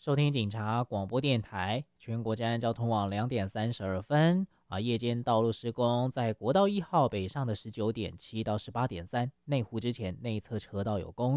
收听警察广播电台，全国治安交通网2点32分。夜间道路施工，在国道1号北上的19.7到18.3内湖之前内侧车道有工